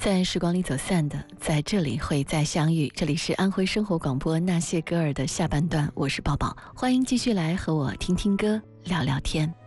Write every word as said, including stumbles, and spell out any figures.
在时光里走散的，在这里会再相遇。这里是安徽生活广播那些歌儿的下半段，我是抱抱，欢迎继续来和我听听歌，聊聊天。